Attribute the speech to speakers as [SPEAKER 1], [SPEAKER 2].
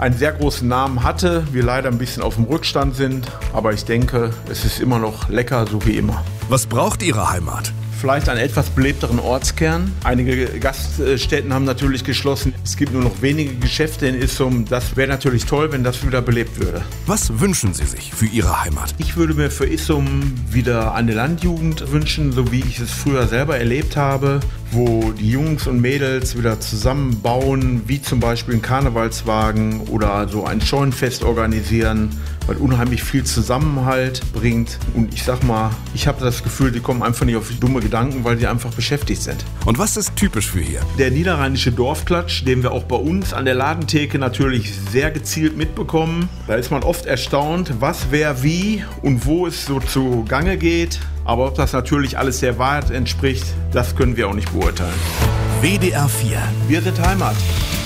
[SPEAKER 1] einen sehr großen Namen hatte, wir leider ein bisschen auf dem Rückstand sind, aber ich denke, es ist immer noch lecker, so wie immer.
[SPEAKER 2] Was braucht Ihre Heimat?
[SPEAKER 1] Vielleicht einen etwas belebteren Ortskern. Einige Gaststätten haben natürlich geschlossen. Es gibt nur noch wenige Geschäfte in Issum. Das wäre natürlich toll, wenn das wieder belebt würde.
[SPEAKER 2] Was wünschen Sie sich für Ihre Heimat?
[SPEAKER 1] Ich würde mir für Issum wieder eine Landjugend wünschen, so wie ich es früher selber erlebt habe, wo die Jungs und Mädels wieder zusammenbauen, wie zum Beispiel einen Karnevalswagen oder so ein Scheunenfest organisieren, weil unheimlich viel Zusammenhalt bringt. Und ich sag mal, ich habe das Gefühl, die kommen einfach nicht auf dumme Gedanken, weil sie einfach beschäftigt sind.
[SPEAKER 2] Und was ist typisch für hier?
[SPEAKER 1] Der niederrheinische Dorfklatsch, den wir auch bei uns an der Ladentheke natürlich sehr gezielt mitbekommen. Da ist man oft erstaunt, was, wer, wie und wo es so zu Gange geht. Aber ob das natürlich alles der Wahrheit entspricht, das können wir auch nicht beurteilen.
[SPEAKER 2] WDR 4.
[SPEAKER 1] Wir sind Heimat.